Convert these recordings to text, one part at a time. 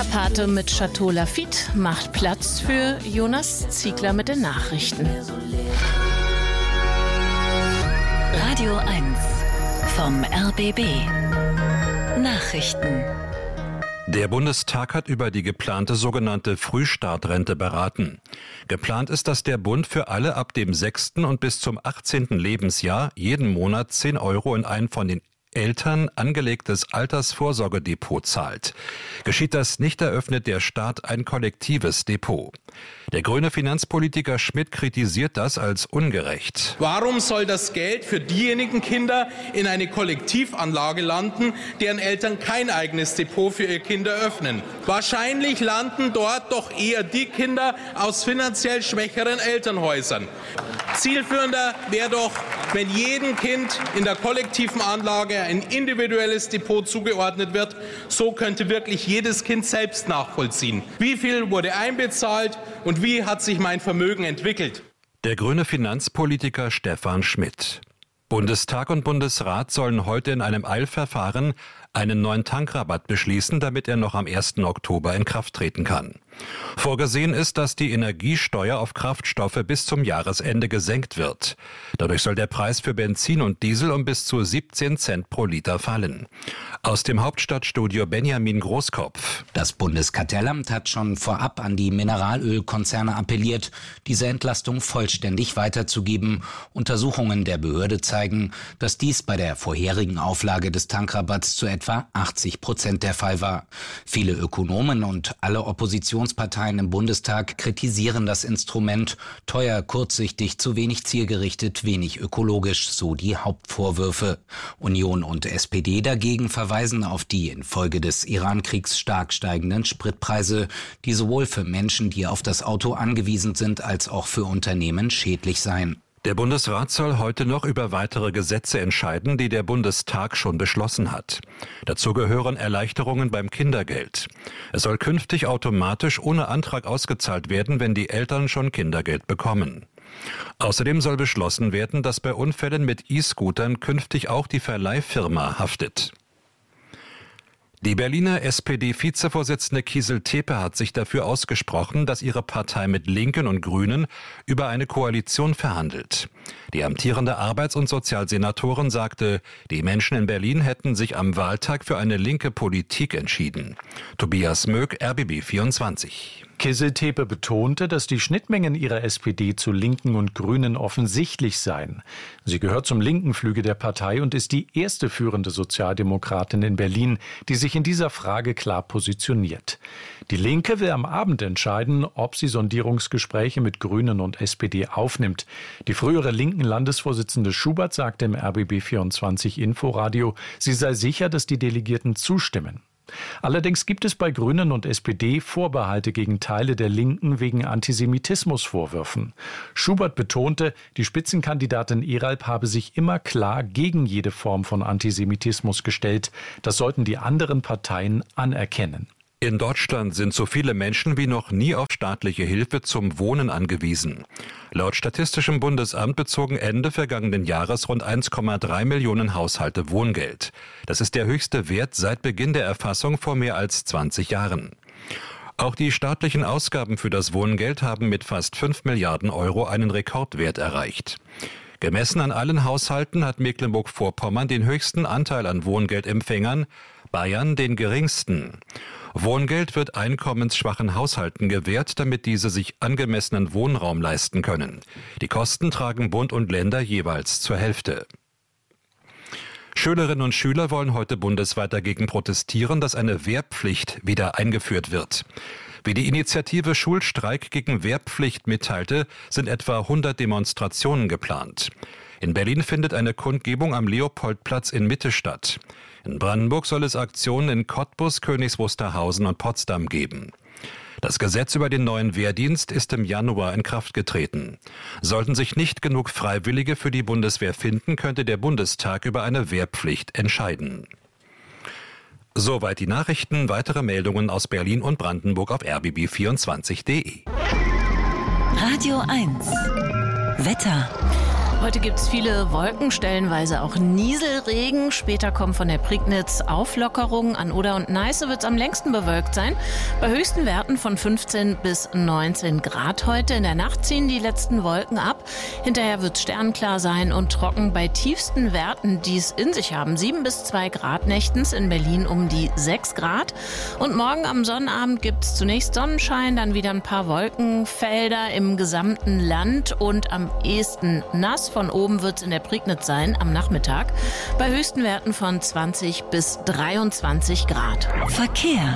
Bonaparte mit Chateau Lafite macht Platz für Jonas Ziegler mit den Nachrichten. Radio 1 vom RBB. Nachrichten. Der Bundestag hat über die geplante sogenannte Frühstartrente beraten. Geplant ist, dass der Bund für alle ab dem 6. und bis zum 18. Lebensjahr jeden Monat 10 € in ein von den Eltern angelegtes Altersvorsorgedepot zahlt. Geschieht das nicht, eröffnet der Staat ein kollektives Depot. Der grüne Finanzpolitiker Schmidt kritisiert das als ungerecht. Warum soll das Geld für diejenigen Kinder in eine Kollektivanlage landen, deren Eltern kein eigenes Depot für ihre Kinder öffnen? Wahrscheinlich landen dort doch eher die Kinder aus finanziell schwächeren Elternhäusern. Zielführender wäre doch, wenn jedem Kind in der kollektiven Anlage ein individuelles Depot zugeordnet wird. So könnte wirklich jedes Kind selbst nachvollziehen, wie viel wurde einbezahlt und wie hat sich mein Vermögen entwickelt. Der grüne Finanzpolitiker Stefan Schmidt. Bundestag und Bundesrat sollen heute in einem Eilverfahren einen neuen Tankrabatt beschließen, damit er noch am 1. Oktober in Kraft treten kann. Vorgesehen ist, dass die Energiesteuer auf Kraftstoffe bis zum Jahresende gesenkt wird. Dadurch soll der Preis für Benzin und Diesel um bis zu 17 Cent pro Liter fallen. Aus dem Hauptstadtstudio Benjamin Großkopf. Das Bundeskartellamt hat schon vorab an die Mineralölkonzerne appelliert, diese Entlastung vollständig weiterzugeben. Untersuchungen der Behörde zeigen, dass dies bei der vorherigen Auflage des Tankrabatts zu etwa 80% der Fall war. Viele Ökonomen und alle Oppositionsparteien im Bundestag kritisieren das Instrument. Teuer, kurzsichtig, zu wenig zielgerichtet, wenig ökologisch, so die Hauptvorwürfe. Union und SPD dagegen verweisen auf die infolge des Iran-Kriegs stark steigenden Spritpreise, die sowohl für Menschen, die auf das Auto angewiesen sind, als auch für Unternehmen schädlich seien. Der Bundesrat soll heute noch über weitere Gesetze entscheiden, die der Bundestag schon beschlossen hat. Dazu gehören Erleichterungen beim Kindergeld. Es soll künftig automatisch ohne Antrag ausgezahlt werden, wenn die Eltern schon Kindergeld bekommen. Außerdem soll beschlossen werden, dass bei Unfällen mit E-Scootern künftig auch die Verleihfirma haftet. Die Berliner SPD-Vizevorsitzende Kiesel-Tepe hat sich dafür ausgesprochen, dass ihre Partei mit Linken und Grünen über eine Koalition verhandelt. Die amtierende Arbeits- und Sozialsenatorin sagte, die Menschen in Berlin hätten sich am Wahltag für eine linke Politik entschieden. Tobias Möck, RBB 24. Kiesel-Tepe betonte, dass die Schnittmengen ihrer SPD zu Linken und Grünen offensichtlich seien. Sie gehört zum linken Flügel der Partei und ist die erste führende Sozialdemokratin in Berlin, die sich in dieser Frage klar positioniert. Die Linke will am Abend entscheiden, ob sie Sondierungsgespräche mit Grünen und SPD aufnimmt. Die frühere linken Landesvorsitzende Schubert sagte im RBB 24 Inforadio, sie sei sicher, dass die Delegierten zustimmen. Allerdings gibt es bei Grünen und SPD Vorbehalte gegen Teile der Linken wegen Antisemitismusvorwürfen. Schubert betonte, die Spitzenkandidatin Eralp habe sich immer klar gegen jede Form von Antisemitismus gestellt. Das sollten die anderen Parteien anerkennen. In Deutschland sind so viele Menschen wie noch nie auf staatliche Hilfe zum Wohnen angewiesen. Laut Statistischem Bundesamt bezogen Ende vergangenen Jahres rund 1,3 Millionen Haushalte Wohngeld. Das ist der höchste Wert seit Beginn der Erfassung vor mehr als 20 Jahren. Auch die staatlichen Ausgaben für das Wohngeld haben mit fast 5 Milliarden € einen Rekordwert erreicht. Gemessen an allen Haushalten hat Mecklenburg-Vorpommern den höchsten Anteil an Wohngeldempfängern, Bayern den geringsten. Wohngeld wird einkommensschwachen Haushalten gewährt, damit diese sich angemessenen Wohnraum leisten können. Die Kosten tragen Bund und Länder jeweils zur Hälfte. Schülerinnen und Schüler wollen heute bundesweit dagegen protestieren, dass eine Wehrpflicht wieder eingeführt wird. Wie die Initiative Schulstreik gegen Wehrpflicht mitteilte, sind etwa 100 Demonstrationen geplant. In Berlin findet eine Kundgebung am Leopoldplatz in Mitte statt. In Brandenburg soll es Aktionen in Cottbus, Königs Wusterhausen und Potsdam geben. Das Gesetz über den neuen Wehrdienst ist im Januar in Kraft getreten. Sollten sich nicht genug Freiwillige für die Bundeswehr finden, könnte der Bundestag über eine Wehrpflicht entscheiden. Soweit die Nachrichten. Weitere Meldungen aus Berlin und Brandenburg auf rbb24.de. Radio 1 Wetter. Heute gibt es viele Wolken, stellenweise auch Nieselregen. Später kommen von der Prignitz Auflockerungen. An Oder und Neiße wird es am längsten bewölkt sein. Bei höchsten Werten von 15 bis 19 Grad heute. In der Nacht ziehen die letzten Wolken ab. Hinterher wird es sternklar sein und trocken bei tiefsten Werten, die es in sich haben. 7 bis 2 Grad nächtens, in Berlin um die 6 Grad. Und morgen am Sonnabend gibt es zunächst Sonnenschein, dann wieder ein paar Wolkenfelder im gesamten Land und am ehesten nass. Von oben wird es in der Prignitz sein am Nachmittag. Bei höchsten Werten von 20 bis 23 Grad. Verkehr.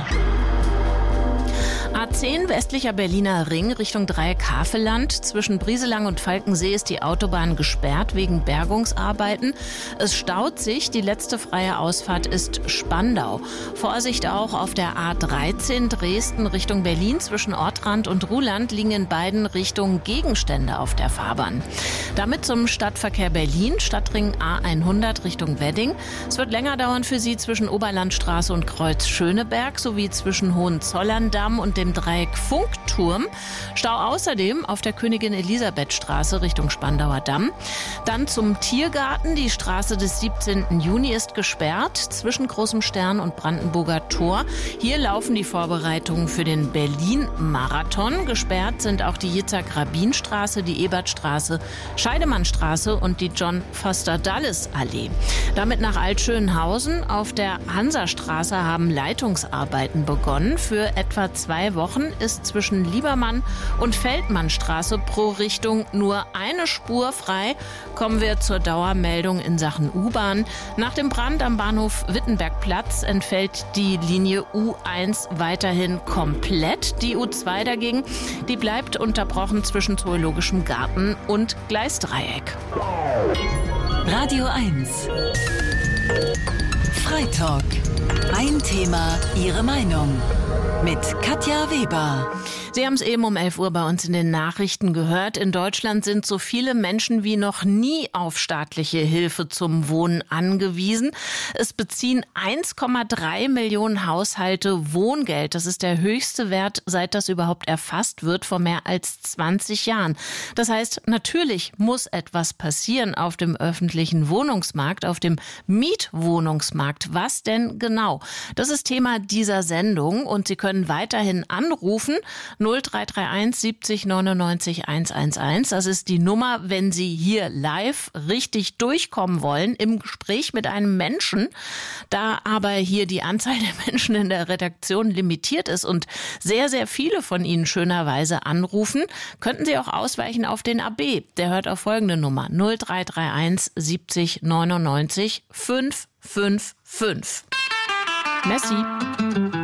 A10 westlicher Berliner Ring Richtung Dreieck Havelland. Zwischen Brieselang und Falkensee ist die Autobahn gesperrt wegen Bergungsarbeiten. Es staut sich. Die letzte freie Ausfahrt ist Spandau. Vorsicht auch auf der A13 Dresden Richtung Berlin. Zwischen Ortrand und Ruhland liegen in beiden Richtungen Gegenstände auf der Fahrbahn. Damit zum Stadtverkehr Berlin, Stadtring A100 Richtung Wedding. Es wird länger dauern für Sie zwischen Oberlandstraße und Kreuz Schöneberg sowie zwischen Hohenzollern-Damm und dem Dreieck Funkturm. Stau außerdem auf der Königin-Elisabeth-Straße Richtung Spandauer Damm. Dann zum Tiergarten. Die Straße des 17. Juni ist gesperrt zwischen Großem Stern und Brandenburger Tor. Hier laufen die Vorbereitungen für den Berlin-Marathon. Gesperrt sind auch die Yitzhak-Rabin-Straße, die Ebertstraße, Scheidemannstraße und die John-Foster-Dulles-Allee. Damit nach Altschönhausen. Auf der Hansastraße haben Leitungsarbeiten begonnen. Für etwa 2 Wochen ist zwischen Liebermann und Feldmannstraße pro Richtung nur eine Spur frei. Kommen wir zur Dauermeldung in Sachen U-Bahn. Nach dem Brand am Bahnhof Wittenbergplatz entfällt die Linie U1 weiterhin komplett. Die U2 dagegen, die bleibt unterbrochen zwischen Zoologischem Garten und Gleisdreieck. Radio 1. Freitalk. Ein Thema, Ihre Meinung. Mit Katja Weber. Sie haben es eben um 11 Uhr bei uns in den Nachrichten gehört. In Deutschland sind so viele Menschen wie noch nie auf staatliche Hilfe zum Wohnen angewiesen. Es beziehen 1,3 Millionen Haushalte Wohngeld. Das ist der höchste Wert, seit das überhaupt erfasst wird, vor mehr als 20 Jahren. Das heißt, natürlich muss etwas passieren auf dem öffentlichen Wohnungsmarkt, auf dem Mietwohnungsmarkt. Was denn genau? Das ist Thema dieser Sendung und Sie können weiterhin anrufen. 0331 70 99 111. Das ist die Nummer, wenn Sie hier live richtig durchkommen wollen im Gespräch mit einem Menschen. Da aber hier die Anzahl der Menschen in der Redaktion limitiert ist und sehr, sehr viele von Ihnen schönerweise anrufen, könnten Sie auch ausweichen auf den AB. Der hört auf folgende Nummer: 0331 70 99 555. Merci.